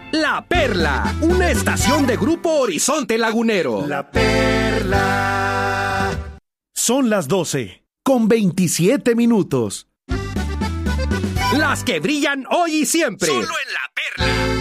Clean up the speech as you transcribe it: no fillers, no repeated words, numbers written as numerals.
La Perla, una estación de Grupo Horizonte Lagunero. La Perla. Son las 12:27. Las que brillan hoy y siempre. Solo en La Perla.